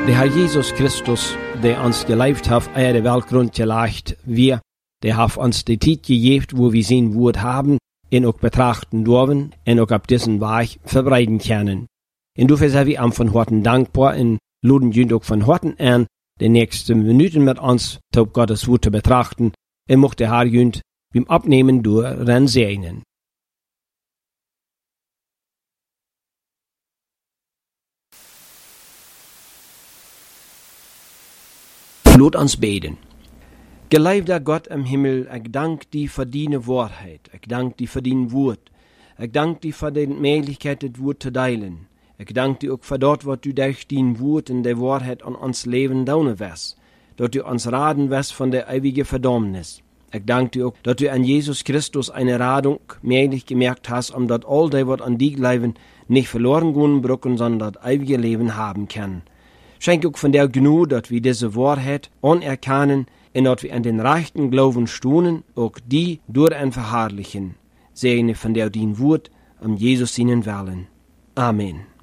De Herr Jesus Christus, der uns gelebt hat, de Welt grundgelegt, der hat uns die Zeit gegeben, wo wir sein Wort haben, und auch betrachten dürfen, und auch auf diesen Weg verbreiten können. Und dafür sind wir von Herzen dankbar und laden uns auch von Herzen an, die nächsten Minuten mit uns auf Gottes Wort zu betrachten, und möchte der Herr uns beim Abnehmen durch segnen. Laat ons beten. Geliefder Gott im Himmel, ich danke dir für deine Wahrheit, ich danke dir für dein Wort, ich danke dir für die Möglichkeit, das Wort zu teilen. Ich danke dir auch für dort, was du durch dein Wort und die Wahrheit an uns Leben daunen wirst, dass du uns raten wirst von der ewigen Verdammnis. Ich danke dir auch, dass du an Jesus Christus eine Radung möglich gemerkt hast, dass all die, was an dir leben, nicht verloren gehen brücken, sondern das ewige Leben haben können. Schenk auch von der Gnade, dass wir diese Wahrheit anerkennen und dass wir an den rechten Glauben stunden, auch die durch ein Verherrlichen. Segne von der dein Wort, Jesus ihnen Willen. Amen.